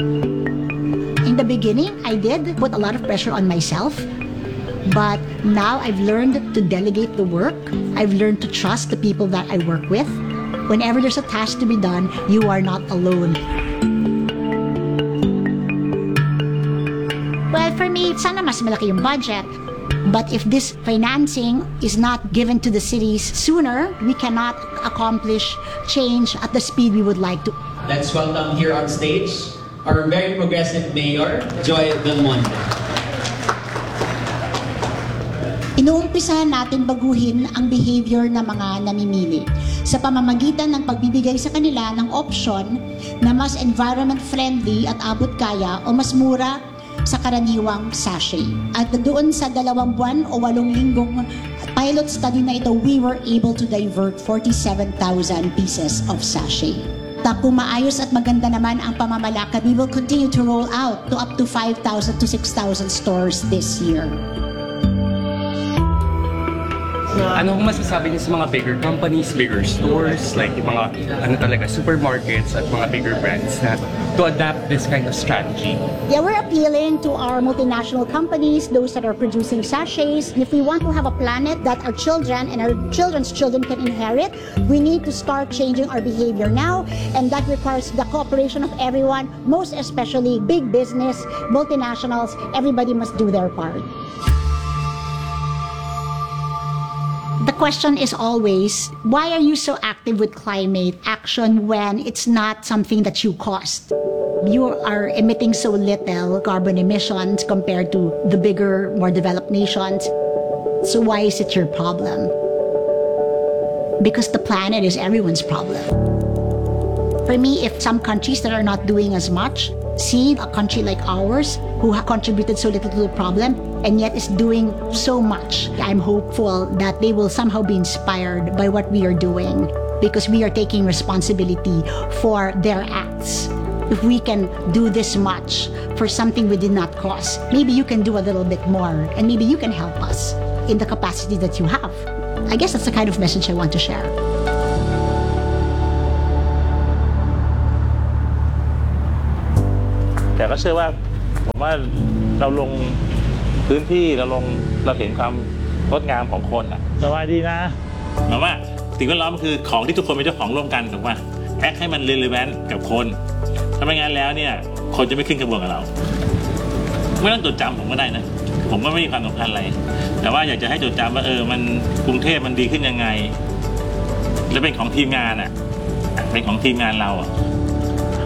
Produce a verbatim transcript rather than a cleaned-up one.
In the beginning, I did put a lot of pressure on myself. But now I've learned to delegate the work. I've learned to trust the people that I work with. Whenever there's a task to be done, you are not alone. Well, for me, sana mas malaki yung budget. But if this financing is not given to the cities sooner, we cannot accomplish change at the speed we would like to. Let's welcome here on stage our very progressive mayor, Joy Belmonte. Inuumpisahan natin baguhin ang behavior ng mga namimili sa pamamagitan ng pagbibigay sa kanila ng option na mas environment-friendly at abot-kaya o mas mura sa karaniwang sachet. At doon sa dalawang buwan o walong linggong pilot study na ito, we were able to divert forty-seven thousand pieces of sachet. At kung maayos at maganda naman ang pamamalakad, we will continue to roll out to up to five thousand to six thousand stores this year. Ano kung masasabi niyo sa mga bigger companies, bigger stores, like yung mga ano talaga, supermarkets at mga bigger brands na to adapt this kind of strategy? Yeah, we're appealing to our multinational companies, those that are producing sachets. If we want to have a planet that our children and our children's children can inherit, we need to start changing our behavior now, and that requires the cooperation of everyone, most especially big business, multinationals. Everybody must do their part. The question is always, why are you so active with climate action when it's not something that you caused? You are emitting so little carbon emissions compared to the bigger, more developed nations. So why is it your problem? Because the planet is everyone's problem. For me, if some countries that are not doing as much see a country like ours who have contributed so little to the problem and yet is doing so much, I'm hopeful that they will somehow be inspired by what we are doing because we are taking responsibility for their acts. If we can do this much for something we did not cause, maybe you can do a little bit more and maybe you can help us in the capacity that you have. I guess that's the kind of message I want to share. แต่ก็เชื่อว่าผมว่าเราลงพื้นที่เราลงเราเห็นความงดงามของคนอ่ะสบายดีนะหมายว่าสิ่งแวดล้อมคือของที่ทุกคนเป็นเจ้าของร่วมกันถูกป่ะแอคให้มัน relevant กับคนถ้าไม่งั้นแล้วเนี่ยคนจะไม่ขึ้นกระบวนกับเราไม่ต้องจดจำผมก็ได้นะผมก็ไม่มีความสำคัญอะไรแต่ว่าอยากจะให้จดจำว่าเออมันกรุงเทพมันดีขึ้นยังไงและเป็นของทีมงานอ่ะเป็นของทีมงานเราอ่ะ